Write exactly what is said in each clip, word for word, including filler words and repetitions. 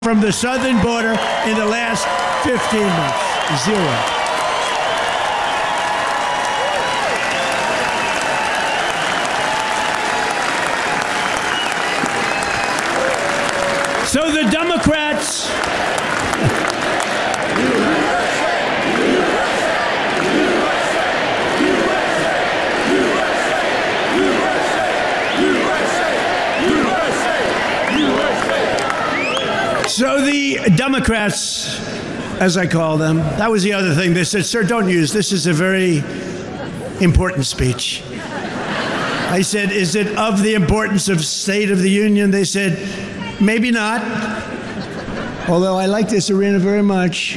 from the southern border in the last fifteen months. Zero. So the Democrats, so the Democrats, as I call them, that was the other thing. They said, sir, don't use, this is a very important speech. I said, is it of the importance of State of the Union? They said, maybe not, although I like this arena very much.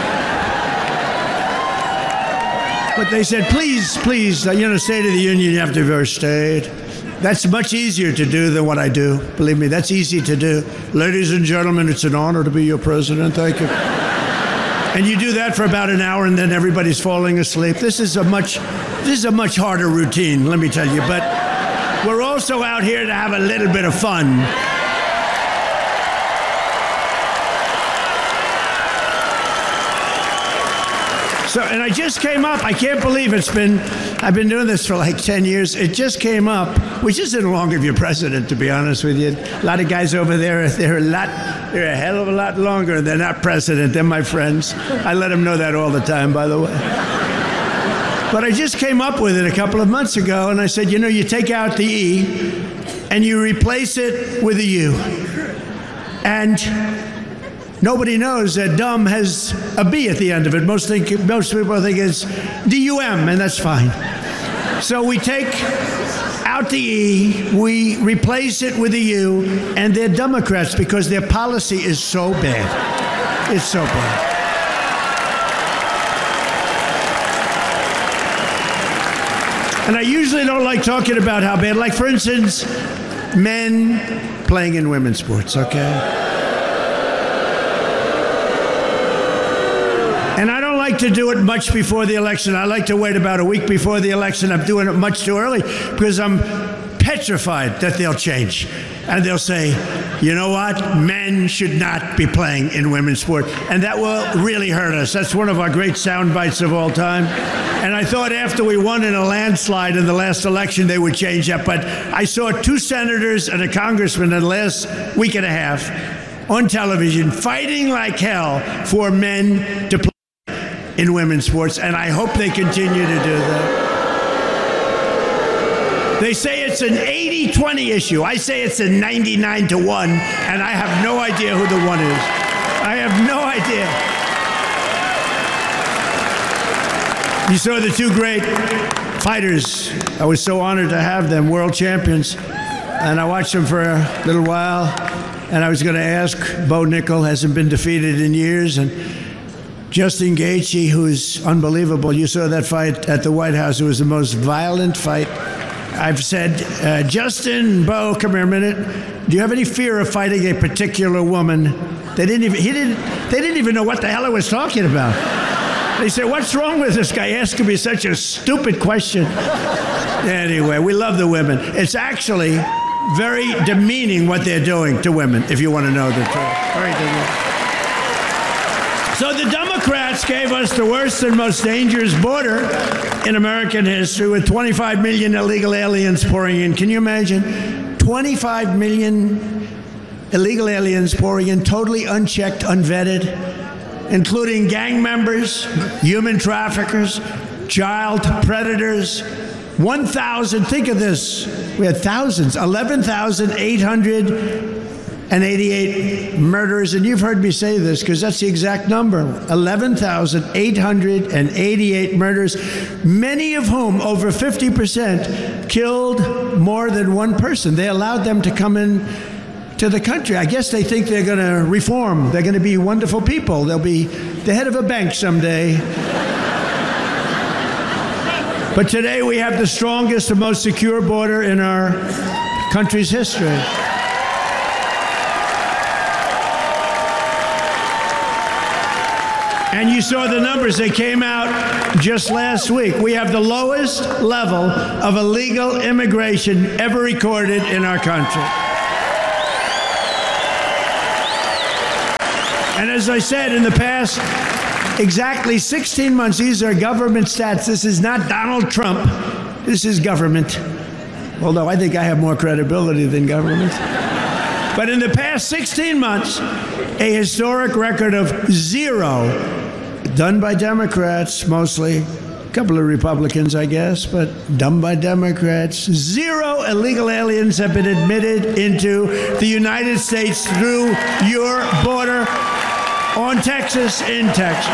But they said, please, please, you know, State of the Union, you have to verse state. That's much easier to do than what I do. Believe me, that's easy to do. Ladies and gentlemen, it's an honor to be your president. Thank you. And you do that for about an hour, and then everybody's falling asleep. This is a much, this is a much harder routine, let me tell you. But we're also out here to have a little bit of fun. So, and I just came up, I can't believe it's been, I've been doing this for like ten years. It just came up, which isn't long of your president, to be honest with you. A lot of guys over there, they're a lot, they're a hell of a lot longer. They're not president, they're my friends. I let them know that all the time, by the way. But I just came up with it a couple of months ago, and I said, you know, you take out the E, and you replace it with a U. And nobody knows that dumb has a B at the end of it. Most, think, most people think it's D U M, and that's fine. So we take out the E, we replace it with a U, and they're Democrats because their policy is so bad. It's so bad. And I usually don't like talking about how bad, like for instance, men playing in women's sports, okay? And I don't like to do it much before the election. I like to wait about a week before the election. I'm doing it much too early because I'm petrified that they'll change. And they'll say, you know what? Men should not be playing in women's sport. And that will really hurt us. That's one of our great sound bites of all time. And I thought after we won in a landslide in the last election, they would change that. But I saw two senators and a congressman in the last week and a half on television fighting like hell for men to play in women's sports, and I hope they continue to do that. They say it's an eighty twenty issue. I say it's a ninety-nine to one, and I have no idea who the one is. I have no idea. You saw the two great fighters. I was so honored to have them, world champions, and I watched them for a little while, and I was going to ask, Bo Nickel hasn't been defeated in years, and Justin Gaethje, who's unbelievable. You saw that fight at the White House. It was the most violent fight. I've said, uh, Justin, Bo, come here a minute. Do you have any fear of fighting a particular woman? They didn't even, he didn't, they didn't even know what the hell I was talking about. They said, what's wrong with this guy asking me such a stupid question? Anyway, we love the women. It's actually very demeaning what they're doing to women, if you want to know the truth. Very demeaning. So the Democrats gave us the worst and most dangerous border in American history with twenty-five million illegal aliens pouring in. Can you imagine? twenty-five million illegal aliens pouring in, totally unchecked, unvetted, including gang members, human traffickers, child predators. one thousand, think of this, we had thousands, eleven thousand eight hundred eighty-eight murders, and you've heard me say this because that's the exact number, eleven thousand eight hundred eighty-eight murders, many of whom, over fifty percent, killed more than one person. They allowed them to come in to the country. I guess they think they're going to reform. They're going to be wonderful people. They'll be the head of a bank someday. But today we have the strongest and most secure border in our country's history. And you saw the numbers. They came out just last week. We have the lowest level of illegal immigration ever recorded in our country. And as I said in the past, exactly sixteen months, these are government stats. This is not Donald Trump. This is government. Although I think I have more credibility than government. But in the past sixteen months, a historic record of zero, done by Democrats mostly, a couple of Republicans, I guess, but done by Democrats. Zero illegal aliens have been admitted into the United States through your border on Texas, in Texas.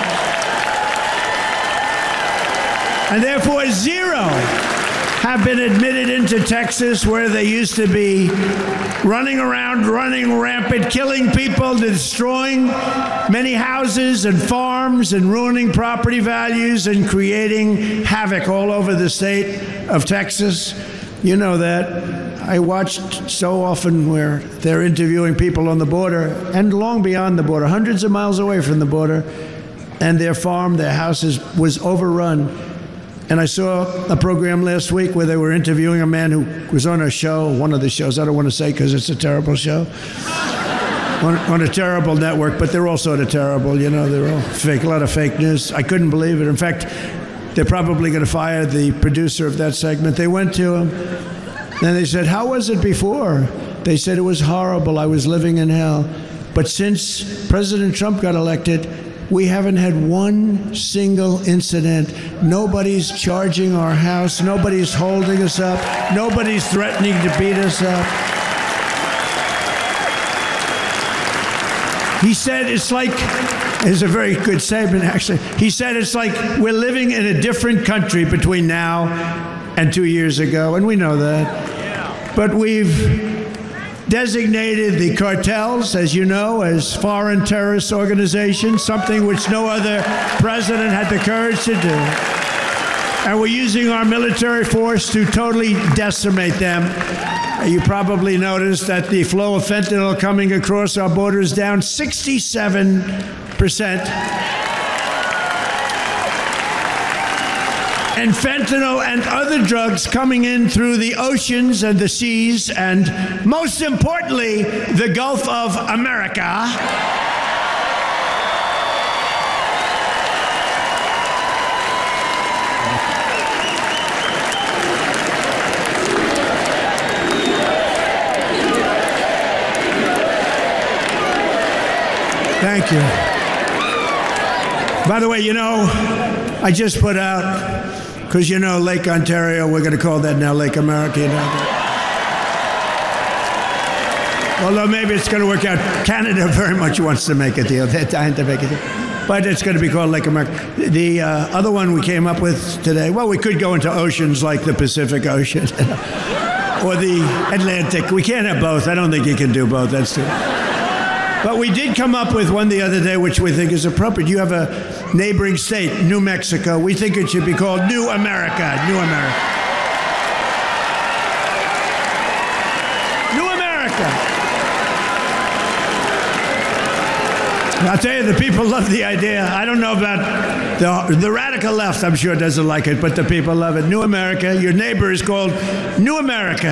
And therefore, zero have been admitted into Texas, where they used to be running around, running rampant, killing people, destroying many houses and farms, and ruining property values, and creating havoc all over the state of Texas. You know that. I watched so often where they're interviewing people on the border and long beyond the border, hundreds of miles away from the border, and their farm, their houses was overrun. And I saw a program last week where they were interviewing a man who was on a show, one of the shows, I don't want to say because it's a terrible show, on, on a terrible network, but they're all sort of terrible, you know, they're all fake, a lot of fake news. I couldn't believe it. In fact, they're probably going to fire the producer of that segment. They went to him, and they said, how was it before? They said, it was horrible. I was living in hell. But since President Trump got elected, we haven't had one single incident. Nobody's charging our house. Nobody's holding us up. Nobody's threatening to beat us up. He said it's like, it's a very good statement, actually. He said it's like we're living in a different country between now and two years ago, and we know that. But we've designated the cartels, as you know, as foreign terrorist organizations, something which no other president had the courage to do. And we're using our military force to totally decimate them. You probably noticed that the flow of fentanyl coming across our border is down sixty-seven percent. And fentanyl and other drugs coming in through the oceans and the seas, and most importantly, the Gulf of America. Thank you. By the way, you know, I just put out, because you know Lake Ontario, we're going to call that now Lake America. You know that. Although maybe it's going to work out. Canada very much wants to make a deal. They're dying to make a deal. But it's going to be called Lake America. The uh, other one we came up with today, well, we could go into oceans like the Pacific Ocean or the Atlantic. We can't have both. I don't think you can do both. That's too. But we did come up with one the other day, which we think is appropriate. You have a neighboring state, New Mexico. We think it should be called New America. New America. New America. I'll tell you, the people love the idea. I don't know about the, the radical left, I'm sure doesn't like it, but the people love it. New America. Your neighbor is called New America.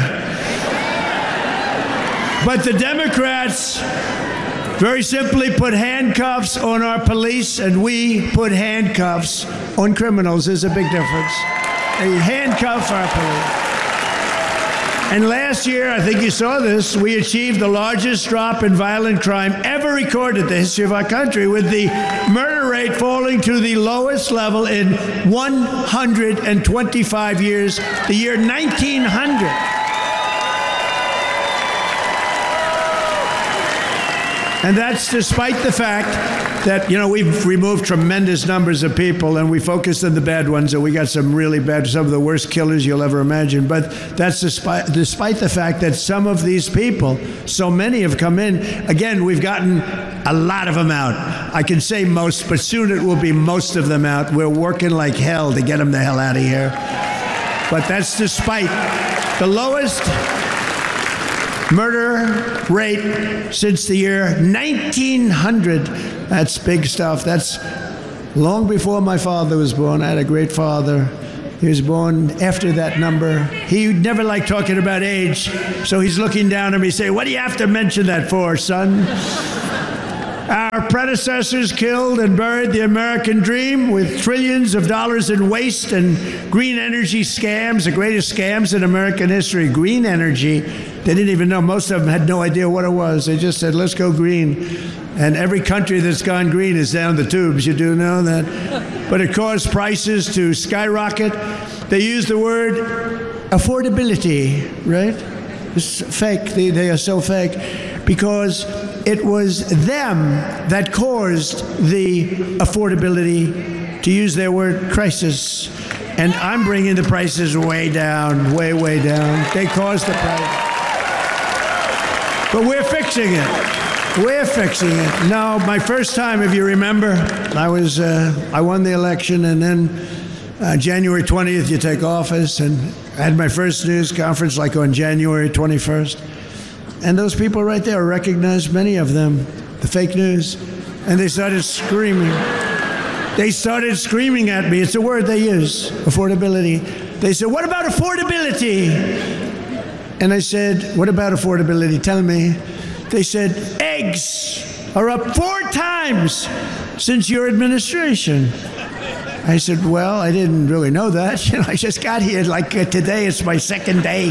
But the Democrats very simply put handcuffs on our police, and we put handcuffs on criminals. There's a big difference. They handcuff our police. And last year, I think you saw this, we achieved the largest drop in violent crime ever recorded in the history of our country, with the murder rate falling to the lowest level in one hundred twenty-five years, the year nineteen hundred. And that's despite the fact that, you know, we've removed tremendous numbers of people and we focused on the bad ones, and we got some really bad, some of the worst killers you'll ever imagine. But that's despite, despite the fact that some of these people, so many have come in. Again, we've gotten a lot of them out. I can say most, but soon it will be most of them out. We're working like hell to get them the hell out of here. But that's despite the lowest murder rate since the year nineteen hundred. That's big stuff. That's long before my father was born. I had a great father. He was born after that number. He never liked talking about age, so he's looking down at me saying, what do you have to mention that for, son? Our predecessors killed and buried the American dream with trillions of dollars in waste and green energy scams, the greatest scams in American history. Green energy, they didn't even know. Most of them had no idea what it was. They just said, let's go green. And every country that's gone green is down the tubes. You do know that? But it caused prices to skyrocket. They used the word affordability, right? It's fake. They, they are so fake because it was them that caused the affordability, to use their word, crisis. And I'm bringing the prices way down, way, way down. They caused the price. But we're fixing it. We're fixing it. No, my first time, if you remember, I was, uh, I won the election, and then uh, January twentieth, you take office, and I had my first news conference like on January twenty-first. And those people right there, I recognized many of them, the fake news, and they started screaming. They started screaming at me. It's a word they use, affordability. They said, what about affordability? And I said, what about affordability? Tell me. They said, eggs are up four times since your administration. I said, well, I didn't really know that. You know, I just got here like uh, today. It's my second day.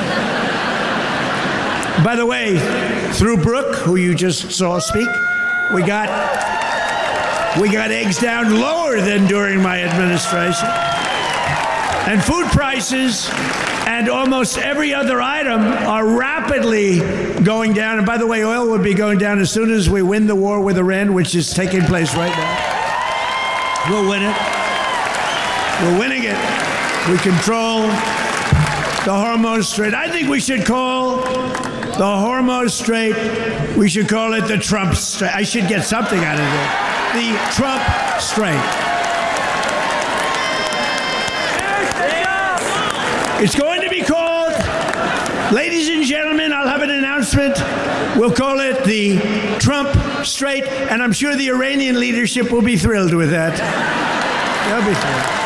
By the way, through Brooke, who you just saw speak, we got we got eggs down lower than during my administration. And food prices and almost every other item are rapidly going down. And by the way, oil will be going down as soon as we win the war with Iran, which is taking place right now. We'll win it. We're winning it. We control the Hormuz Strait. I think we should call the Hormuz Strait, we should call it the Trump Strait. I should get something out of it. The Trump Strait. It's going to be called, ladies and gentlemen, I'll have an announcement. We'll call it the Trump Strait, and I'm sure the Iranian leadership will be thrilled with that. They'll be thrilled.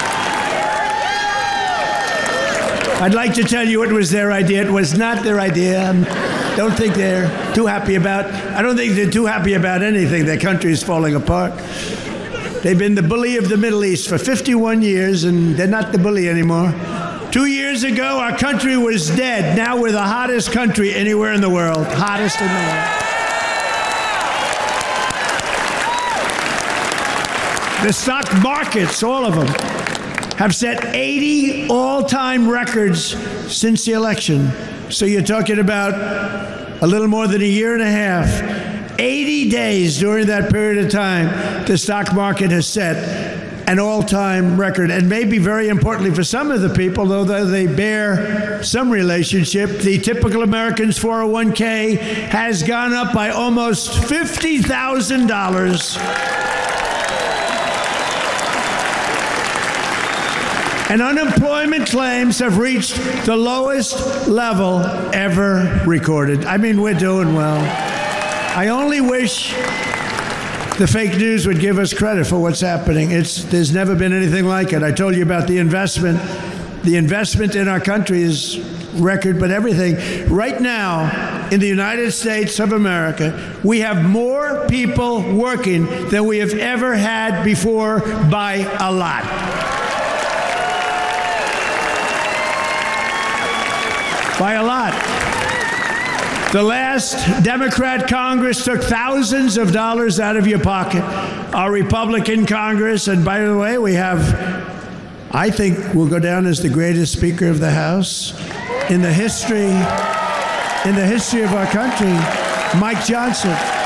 I'd like to tell you it was their idea. It was not their idea. Don't think they're too happy about, I don't think they're too happy about anything. Their country is falling apart. They've been the bully of the Middle East for fifty-one years, and they're not the bully anymore. Two years ago, our country was dead. Now we're the hottest country anywhere in the world. Hottest in the world. The stock markets, all of them, have set eighty all-time records since the election. So you're talking about a little more than a year and a half. eighty days during that period of time, the stock market has set an all-time record. And maybe very importantly for some of the people, though they bear some relationship, the typical American's four oh one k has gone up by almost fifty thousand dollars. And unemployment claims have reached the lowest level ever recorded. I mean, we're doing well. I only wish the fake news would give us credit for what's happening. It's, there's never been anything like it. I told you about the investment. The investment in our country is record, but everything. Right now, in the United States of America, we have more people working than we have ever had before by a lot. By a lot. The last Democrat Congress took thousands of dollars out of your pocket. Our Republican Congress, and by the way, we have, I think will go down as the greatest Speaker of the House in the history, in the history of our country, Mike Johnson.